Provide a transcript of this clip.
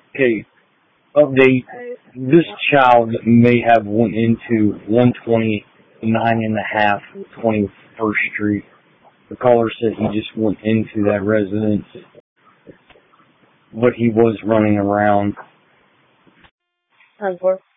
Okay, update. This child may have went into 129 and a half 21st Street. The caller said he just went into that residence, but he was running around. 10-4.